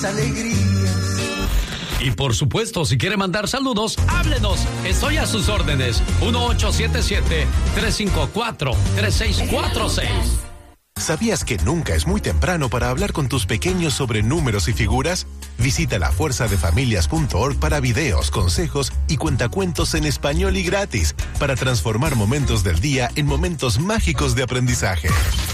alegrías. Y por supuesto, si quiere mandar saludos, háblenos. Estoy a sus órdenes. 1877-354-3646. ¿Sabías que nunca es muy temprano para hablar con tus pequeños sobre números y figuras? Visita lafuerzadefamilias.org para videos, consejos y cuentacuentos en español y gratis para transformar momentos del día en momentos mágicos de aprendizaje.